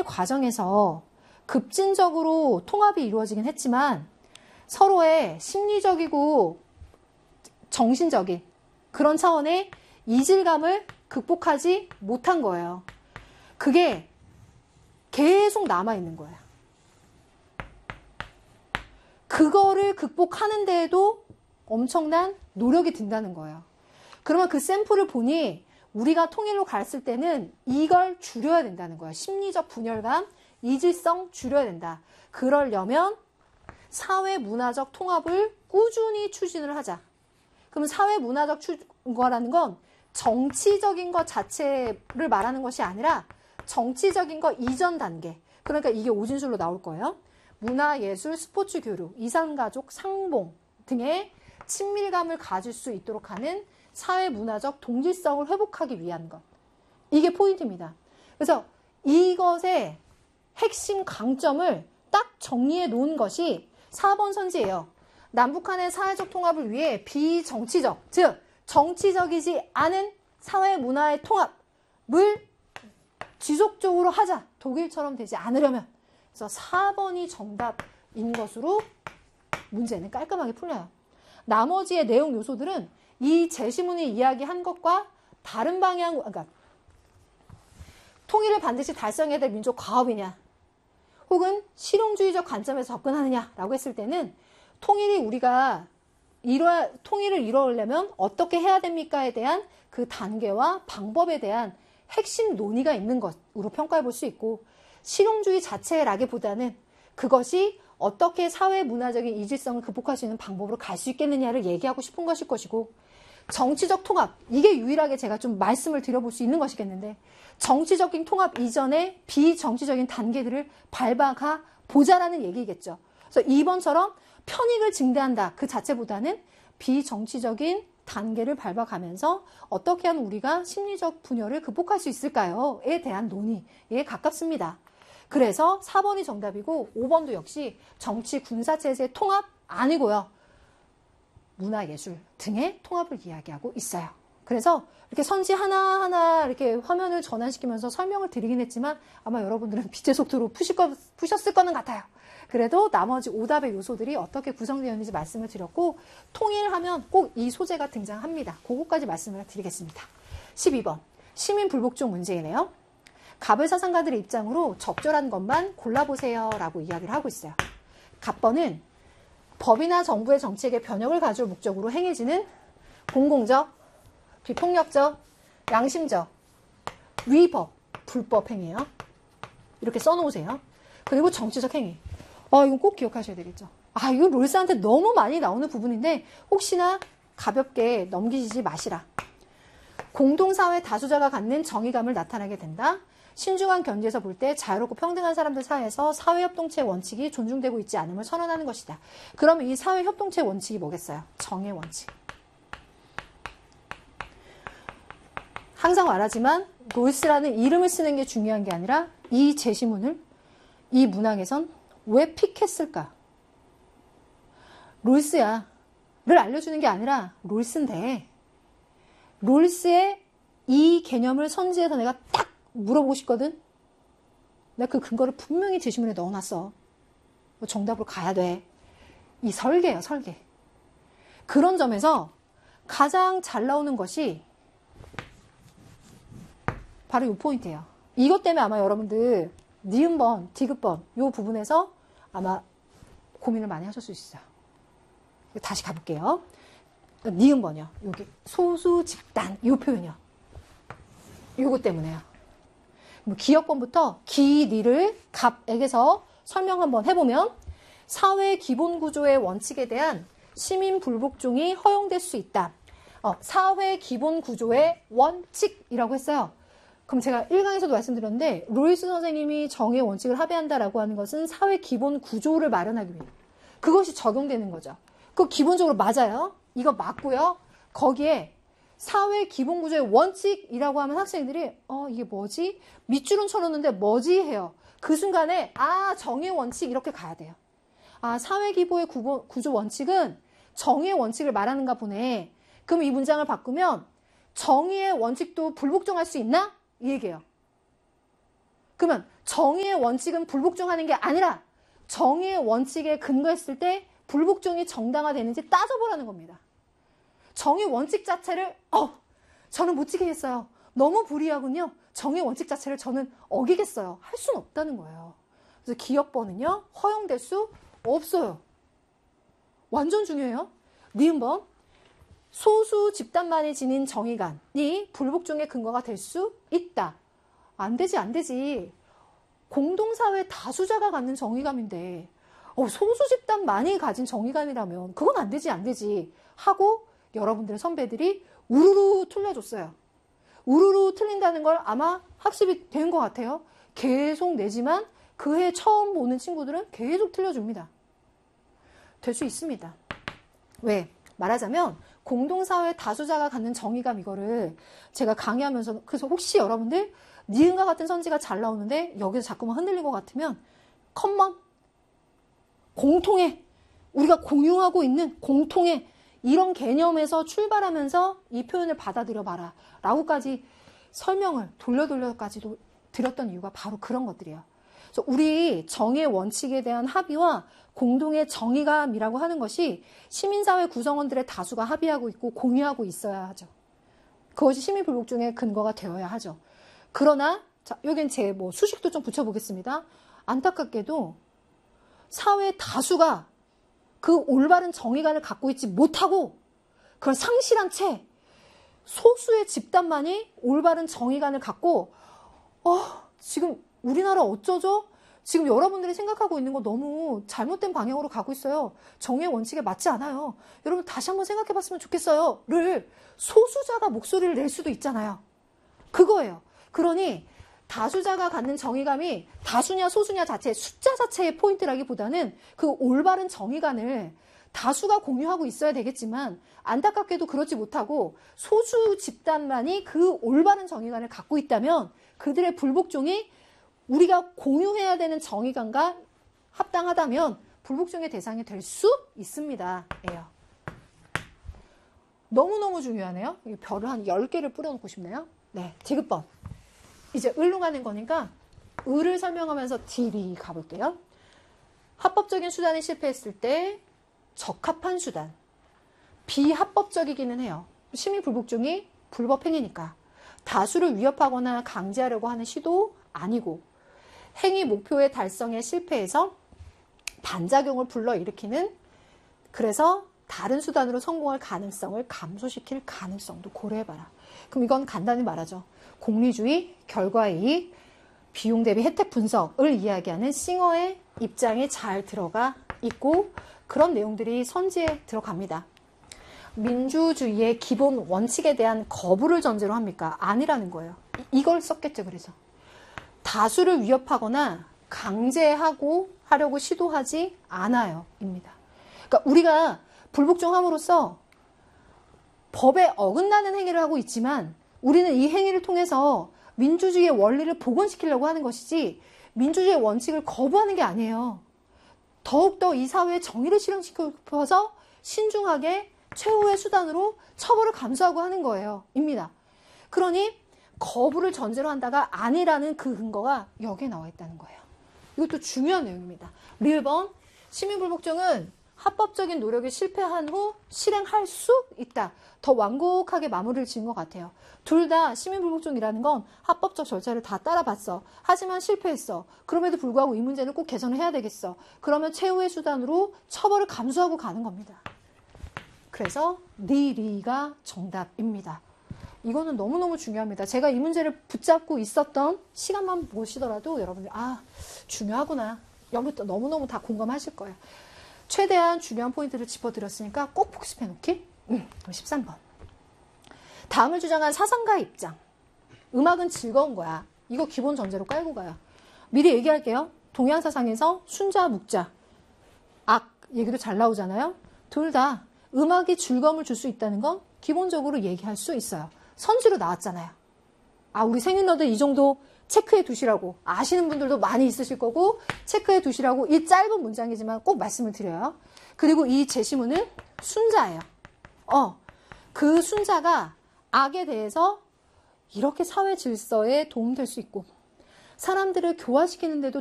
통일 과정에서 급진적으로 통합이 이루어지긴 했지만 서로의 심리적이고 정신적인 그런 차원의 이질감을 극복하지 못한 거예요. 그게 계속 남아있는 거예요. 그거를 극복하는 데에도 엄청난 노력이 든다는 거예요. 그러면 그 샘플을 보니 우리가 통일로 갔을 때는 이걸 줄여야 된다는 거예요. 심리적 분열감, 이질성 줄여야 된다. 그러려면 사회 문화적 통합을 꾸준히 추진을 하자. 그럼 사회 문화적 거라는 건 정치적인 것 자체를 말하는 것이 아니라 정치적인 것 이전 단계. 그러니까 이게 오진술로 나올 거예요. 문화, 예술, 스포츠, 교류, 이산가족, 상봉 등의 친밀감을 가질 수 있도록 하는 사회 문화적 동질성을 회복하기 위한 것. 이게 포인트입니다. 그래서 이것의 핵심 강점을 딱 정리해 놓은 것이 4번 선지예요. 남북한의 사회적 통합을 위해 비정치적, 즉 정치적이지 않은 사회 문화의 통합을 지속적으로 하자. 독일처럼 되지 않으려면. 그래서 4번이 정답인 것으로 문제는 깔끔하게 풀려요. 나머지의 내용 요소들은 이 제시문이 이야기한 것과 다른 방향, 그러니까 통일을 반드시 달성해야 될 민족 과업이냐, 혹은 실용주의적 관점에서 접근하느냐라고 했을 때는 통일을 이루려면 어떻게 해야 됩니까에 대한 그 단계와 방법에 대한 핵심 논의가 있는 것으로 평가해 볼 수 있고, 실용주의 자체라기보다는 그것이 어떻게 사회 문화적인 이질성을 극복할 수 있는 방법으로 갈 수 있겠느냐를 얘기하고 싶은 것일 것이고, 정치적 통합, 이게 유일하게 제가 좀 말씀을 드려볼 수 있는 것이겠는데, 정치적인 통합 이전에 비정치적인 단계들을 밟아가 보자라는 얘기겠죠. 그래서 2번처럼 편익을 증대한다 그 자체보다는 비정치적인 단계를 밟아가면서 어떻게 하면 우리가 심리적 분열을 극복할 수 있을까요?에 대한 논의에 가깝습니다. 그래서 4번이 정답이고 5번도 역시 정치 군사체제 통합 아니고요. 문화예술 등의 통합을 이야기하고 있어요. 그래서 이렇게 선지 하나하나 이렇게 화면을 전환시키면서 설명을 드리긴 했지만 아마 여러분들은 빛의 속도로 푸셨을 거는 같아요. 그래도 나머지 오답의 요소들이 어떻게 구성되어 있는지 말씀을 드렸고, 통일하면 꼭 이 소재가 등장합니다. 그거까지 말씀을 드리겠습니다. 12번 시민 불복종 문제이네요. 갑을 사상가들의 입장으로 적절한 것만 골라보세요 라고 이야기를 하고 있어요. 갑번은 법이나 정부의 정책에 변혁을 가져올 목적으로 행해지는 공공적, 비폭력적, 양심적, 위법, 불법 행위예요. 이렇게 써놓으세요. 그리고 정치적 행위. 이건 꼭 기억하셔야 되겠죠. 이거 롤스한테 너무 많이 나오는 부분인데 혹시나 가볍게 넘기지 마시라. 공동사회 다수자가 갖는 정의감을 나타내게 된다. 신중한 견지에서 볼 때 자유롭고 평등한 사람들 사이에서 사회협동체 원칙이 존중되고 있지 않음을 선언하는 것이다. 그러면 이 사회협동체 원칙이 뭐겠어요? 정의 원칙. 항상 말하지만 롤스라는 이름을 쓰는 게 중요한 게 아니라 이 제시문을 이 문항에선 왜 픽했을까? 롤스야. 를 알려주는 게 아니라 롤스인데 롤스의 이 개념을 선지에서 내가 딱 물어보고 싶거든. 내가 그 근거를 분명히 제시문에 넣어놨어. 정답으로 가야 돼. 이 설계예요, 설계. 그런 점에서 가장 잘 나오는 것이 바로 이 포인트예요. 이것 때문에 아마 여러분들 니은번, 디귿번 이 부분에서 아마 고민을 많이 하실 수 있어요. 다시 가볼게요. 니은번이요. 여기 소수 집단 이 표현이요. 이것 때문에요. 기역번부터 기, 니를 갑에게서 설명 한번 해보면 사회 기본 구조의 원칙에 대한 시민 불복종이 허용될 수 있다. 사회 기본 구조의 원칙이라고 했어요. 그럼 제가 1강에서도 말씀드렸는데 롤스 선생님이 정의 원칙을 합의한다라고 하는 것은 사회 기본 구조를 마련하기 위해 그것이 적용되는 거죠. 그거 기본적으로 맞아요. 이거 맞고요. 거기에 사회 기본 구조의 원칙이라고 하면 학생들이 이게 뭐지? 밑줄은 쳐놓는데 뭐지? 해요. 그 순간에 정의 원칙 이렇게 가야 돼요. 사회 기본의 구조 원칙은 정의의 원칙을 말하는가 보네. 그럼 이 문장을 바꾸면 정의의 원칙도 불복종할 수 있나? 이 얘기예요. 그러면 정의의 원칙은 불복종하는 게 아니라 정의의 원칙에 근거했을 때 불복종이 정당화되는지 따져보라는 겁니다. 정의 원칙 자체를 저는 못 지키겠어요. 너무 불이하군요. 정의 원칙 자체를 저는 어기겠어요. 할 수는 없다는 거예요. 그래서 기업번은요, 허용될 수 없어요. 완전 중요해요. 니은번, 소수 집단만이 지닌 정의관이 불복종의 근거가 될 수 있다. 안 되지, 안 되지. 공동사회 다수자가 갖는 정의감인데 소수 집단만이 가진 정의감이라면 그건 안 되지, 안 되지 하고 여러분들의 선배들이 우르르 틀려줬어요. 우르르 틀린다는 걸 아마 학습이 된 것 같아요. 계속 내지만 그해 처음 보는 친구들은 계속 틀려줍니다. 될 수 있습니다. 왜? 말하자면 공동사회 다수자가 갖는 정의감, 이거를 제가 강의하면서, 그래서 혹시 여러분들 니은과 같은 선지가 잘 나오는데 여기서 자꾸만 흔들린 것 같으면 컴먼, 공통의, 우리가 공유하고 있는 공통의 이런 개념에서 출발하면서 이 표현을 받아들여 봐라 라고까지 설명을 돌려까지도 드렸던 이유가 바로 그런 것들이에요. 그래서 우리 정의의 원칙에 대한 합의와 공동의 정의감이라고 하는 것이 시민사회 구성원들의 다수가 합의하고 있고 공유하고 있어야 하죠. 그것이 시민불복종의 근거가 되어야 하죠. 그러나 자, 여긴 제 수식도 좀 붙여보겠습니다. 안타깝게도 사회 다수가 그 올바른 정의관을 갖고 있지 못하고 그걸 상실한 채 소수의 집단만이 올바른 정의관을 갖고 지금 우리나라 어쩌죠? 지금 여러분들이 생각하고 있는 거 너무 잘못된 방향으로 가고 있어요. 정의의 원칙에 맞지 않아요. 여러분 다시 한번 생각해 봤으면 좋겠어요. 를 소수자가 목소리를 낼 수도 있잖아요. 그거예요. 그러니 다수자가 갖는 정의감이 다수냐 소수냐 자체, 숫자 자체의 포인트라기보다는 그 올바른 정의관을 다수가 공유하고 있어야 되겠지만 안타깝게도 그렇지 못하고 소수 집단만이 그 올바른 정의관을 갖고 있다면 그들의 불복종이 우리가 공유해야 되는 정의관과 합당하다면 불복종의 대상이 될 수 있습니다. 예요. 너무너무 중요하네요. 별을 한 10개를 뿌려놓고 싶네요. 네, 디귿번. 이제 을로 가는 거니까 을을 설명하면서 딜이 가볼게요. 합법적인 수단이 실패했을 때 적합한 수단. 비합법적이기는 해요. 시민불복종이 불법행위니까. 다수를 위협하거나 강제하려고 하는 시도 아니고 행위 목표의 달성에 실패해서 반작용을 불러일으키는, 그래서 다른 수단으로 성공할 가능성을 감소시킬 가능성도 고려해봐라. 그럼 이건 간단히 말하죠. 공리주의, 결과이익, 비용 대비 혜택 분석을 이야기하는 싱어의 입장이 잘 들어가 있고 그런 내용들이 선지에 들어갑니다. 민주주의의 기본 원칙에 대한 거부를 전제로 합니까? 아니라는 거예요. 이걸 썼겠죠. 그래서 다수를 위협하거나 강제하고 하려고 시도하지 않아요. 입니다. 그러니까 우리가 불복종함으로써 법에 어긋나는 행위를 하고 있지만 우리는 이 행위를 통해서 민주주의의 원리를 복원시키려고 하는 것이지 민주주의의 원칙을 거부하는 게 아니에요. 더욱더 이 사회의 정의를 실현시키고 싶어서 신중하게 최후의 수단으로 처벌을 감수하고 하는 거예요. 입니다. 그러니 거부를 전제로 한다가 아니라는 그 근거가 여기에 나와 있다는 거예요. 이것도 중요한 내용입니다. 리을번, 시민불복종은 합법적인 노력이 실패한 후 실행할 수 있다. 더 완곡하게 마무리를 지은 것 같아요. 둘 다 시민불복종이라는 건 합법적 절차를 다 따라봤어. 하지만 실패했어. 그럼에도 불구하고 이 문제는 꼭 개선을 해야 되겠어. 그러면 최후의 수단으로 처벌을 감수하고 가는 겁니다. 그래서 리가 정답입니다. 이거는 너무너무 중요합니다. 제가 이 문제를 붙잡고 있었던 시간만 보시더라도 여러분들 중요하구나. 여러분들 너무너무 다 공감하실 거예요. 최대한 중요한 포인트를 짚어드렸으니까 꼭 복습해 놓기. 13번. 다음을 주장한 사상가의 입장. 음악은 즐거운 거야. 이거 기본 전제로 깔고 가요. 미리 얘기할게요. 동양사상에서 순자, 묵자, 악 얘기도 잘 나오잖아요. 둘 다 음악이 즐거움을 줄 수 있다는 건 기본적으로 얘기할 수 있어요. 선지로 나왔잖아요. 우리 생일너들 이 정도 체크해 두시라고 아시는 분들도 많이 있으실 거고 체크해 두시라고 이 짧은 문장이지만 꼭 말씀을 드려요. 그리고 이 제시문은 순자예요. 그 순자가 악에 대해서 이렇게 사회 질서에 도움될 수 있고 사람들을 교화시키는데도